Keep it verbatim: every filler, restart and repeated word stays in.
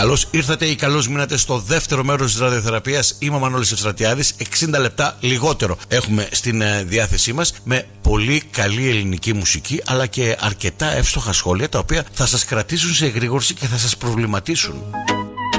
Καλώς ήρθατε ή καλώς μείνατε στο δεύτερο μέρος της ραδιοθεραπείας. Είμαι ο Μανώλης Ευστρατιάδης. εξήντα λεπτά λιγότερο έχουμε στην διάθεσή μας, με πολύ καλή ελληνική μουσική, αλλά και αρκετά εύστοχα σχόλια, τα οποία θα σας κρατήσουν σε εγρήγορση και θα σας προβληματίσουν.